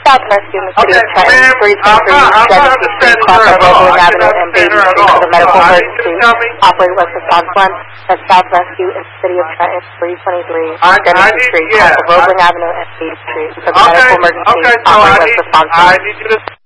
South Rescue in the city of Trenton, 323 Genesee Street, cross of Roebling Avenue and Beatty Street for the medical emergency. Operate with response 1. That's South Rescue in the city of Trenton, 323 Genesee Street, cross of Roebling Avenue and Beatty Street for the medical emergency. Operate with response 1.